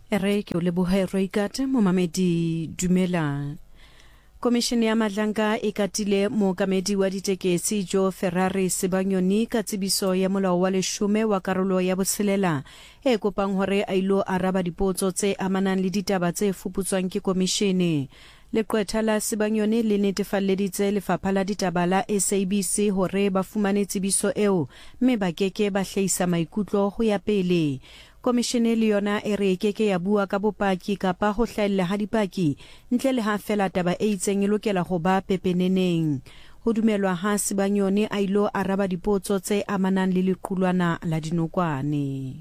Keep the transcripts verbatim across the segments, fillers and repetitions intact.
Re ke o lebohe Roikate momamedi dumela. Komishene ya Madlanka e katile mookamedi wa ditekesi Joe Ferrari Sibanyoni ka tsebiso ya molao wa leshome wa karolo ya botshelela e kopang hore a ilo araba dipotso tse amanang le ditaba tse fuputswang ke komishene. Leqwetha la Sibanyoni le netefalleditse lefapha la ditaba la S A B C hore ba fumane tsebiso eo mme ba keke ba hlahisa maikutlo ho ya pele. Komishene le yona e re keke ya bua ka bopaki kapa ho hlahella ha dipaki ntle le ha fela taba e itseng e lokela ho ba pepeneneng. Ho dumelwa ha Sibanyoni a ilo araba dipotso tse amanang le lequlwana la dinokwane.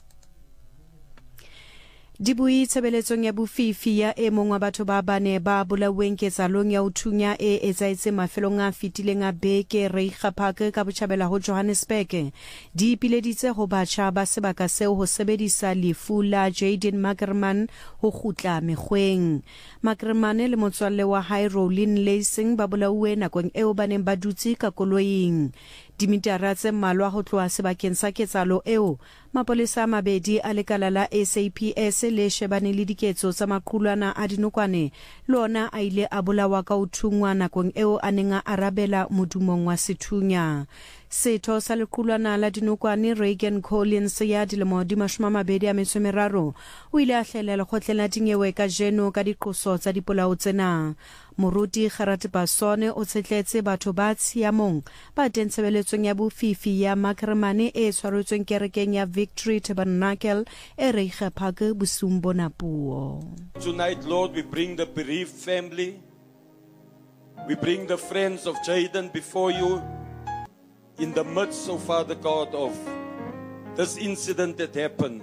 Dibui tshebeletsong ya bofifi ya e mong wa batho ba bane ba bolauweng ketsalong ya uthunya e etsaetse mafelong a fitileng a beke Reiger Park ka botjhabela ho Johannesburg di ipileditse ho batjha ba sebaka seo ho sebedisa lefu la Jaden Makerman ho khutla mekgweng. Makerman le motswalle wa hae Rowlin Lacing ba bolauwe nakong eo ba neng ba dutse ka koloing. Dimitara tse mmalwa ho tloha sebakeng sa ketsalo eo mapolesa a mabedi a lekala la S A P S le shebane le diketso tsa maqulwana a dinokwane lona a ile a bolawa ka uthungwa nakong eo a neng a arabela modumong wa sethunya. Setho sa lequlwana la dinokwane Reagan Collins ya dilemo di mashome a mabedi a metso e meraro o ile a hlelela lekgotleng la dinyewe ka jeno ka diqoso tsa dipolao tsena. Moruti Gerard Basone o tshetletse batho ba tshiamong ba teng tshebeletsong ya bofifi ya Makerman e tshwaretsweng kerekeng ya Victory Tabernacle e Reiger Park bosung bona puo. Tonight, Lord, we bring the bereaved family, we bring the friends of Jaden before you in the midst, oh Father God, of this incident that happened.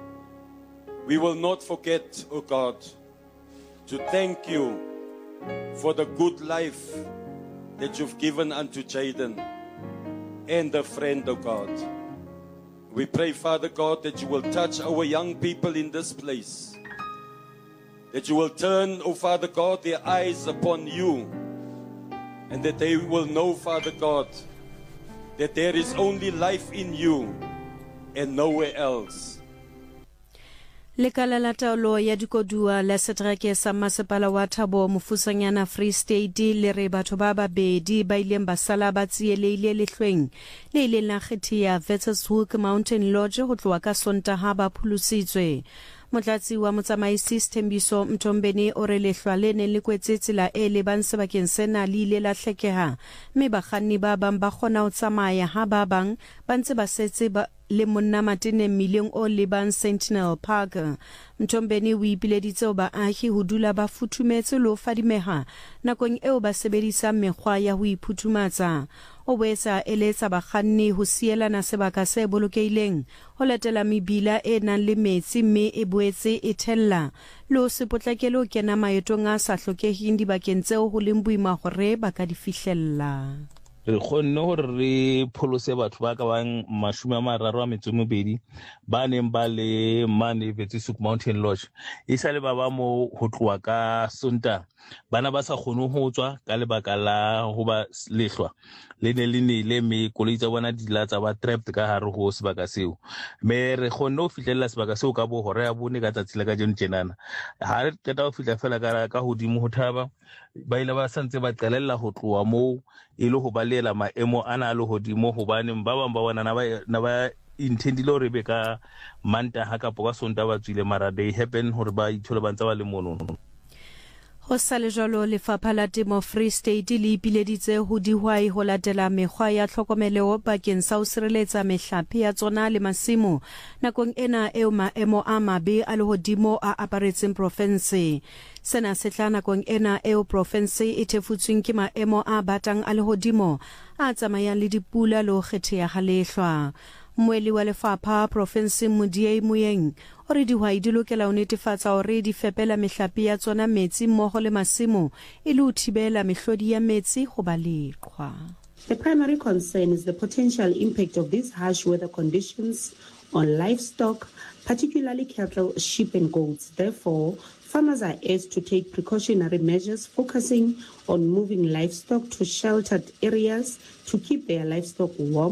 We will not forget, oh God, to thank you for the good life that you've given unto Jaden and the friend of God. We pray, Father God, that you will touch our young people in this place, that you will turn, oh Father God, their eyes upon you, and that they will know, Father God, that there is only life in you and nowhere else. Lekala la taolo ya dikodua la setereke sa masepala wa Thabo Mofusanyana Free State le re batho ba babedi ba ileng ba sala ba tsieleile lehlweng le ile la kgethia Vetershoek Mountain Lodge ho tloa ka Sontaha ba phulusitswe. Motlatsi wa motsamaisi Sthembiso Mtombeni o re lehlwa le ne le kwetse tsela e le bang sebakeng sena le ile la hlekeha mme bakganni ba bang ba kgona ho tsamaya ha ba bang ba ntse ba setse ba le monna matene mileng o lebang Sentinel Park. Mtombeni o ipileditse ho baahi ho dula ba futhumetse le ho fadimeha nakong eo ba sebedisa mekgwa ya ho iphuthumatsa. O boetsa eletsa bakganni ho sielana sebaka se bolokeileng ho latela mebila e nang le metsi mme e boetse e thella le ho se potlakele ho kena maetong a sa hlokeheng dibakeng tseo ho leng boima hore ba ka di fihlella. Re kgonne hore re pholose batho ba ka bang mashome a mararo a metso e mebedi ba neng ba le mane Vetershoek Mountain Lodge e sa le ba ba mo ho tloa ka Sontaha bana ba sa kgone ho tswa ka lebaka la ho ba lehlwa le ne le nele me koloi tsa bona di la tsa ba trapped ka hare ho sebaka seo me re kgonne ho fihlella sebaka seo ka bo hore ya bone ka tsatsi la ka jeno tjenana ha re qeta ho fihla fela ka ka hodimo ho Thaba ba ile ba santse ba qalella ho tloa moo e le ho balela maemo ana le hodimo hobane ba bang ba bona na ba intendile hore be ka Mantaha ka ka Sontaha ba tswile mara they happen hore ba ithola ba ntse ba le mono. Ho sa le jwalo lefapha la temo Free State le ipileditse ho dihwai ho latela mekgwa ya tlhokomelo bakeng sa ho sireletsa mehlape ya tsona le masimo nakong ena eo maemo a mabe a lehodimo a aparetseng province. Sena se tla nakong ena eo province e thefutsweng ke maemo a batang a lehodimo a tsamayang le dipula le ho kgetheha ha lehlwa. Moeli wa lefapha province Modiei Moyeng o re dihwai di lokela ho netefatsa hore di fepela mehlape ya tsona metsi mmoho le masimo e le ho thibela mehlodi ya metsi ho ba leqhwa. The primary concern is the potential impact of these harsh weather conditions on livestock, particularly cattle, sheep and goats. Therefore, farmers are urged to take precautionary measures focusing on moving livestock to sheltered areas to keep their livestock warm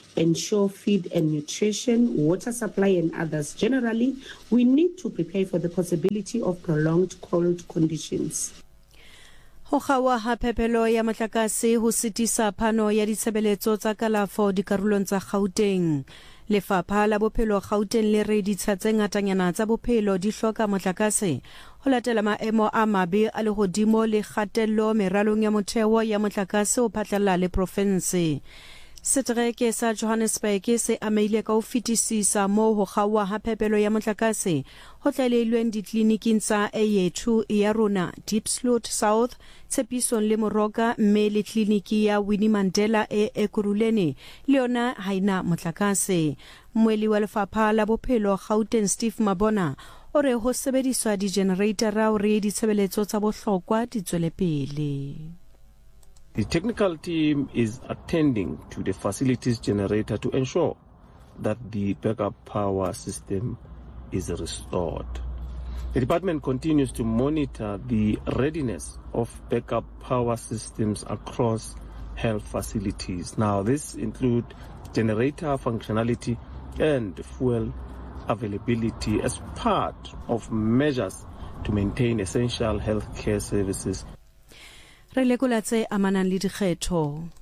ensure feed and nutrition, water supply, and others. Generally, we need to prepare for the possibility of prolonged cold conditions. Ho kgawa ha phepelo ya motlakase ho sitisa phano ya ditshebeletso tsa kalafo dikarolong tsa Gauteng. Lefapha la bophelo Gauteng le re ditsha tse ngatanyana tsa bophelo di hloka motlakase ho latela maemo a mabe a lehodimo le kgatello meralong ya motheo ya motlakase o phatlalla le province. Setereke sa Johannesburg se ameile ka ho fetisisa mo ho kgawa ha phepelo ya motlakase ho tlaleilweng ditleliniking tsa A Y two ya rona, Diepsloot South, Tshepisong le Moroka, mme le tleliniki ya Winnie Mandela e Ekurhuleni le yona ha ina motlakase. Mweli wa lefapha la bophelo Gauteng Steve Mabona o re ho sebediswa di-generatora hore ditshebeletso tsa bohlokwa di tswele pele. The technical team is attending to the facilities generator to ensure that the backup power system is restored. The department continues to monitor the readiness of backup power systems across health facilities. Now, this includes generator functionality and fuel availability as part of measures to maintain essential healthcare services. Re lekola tse amanang le dikgetho.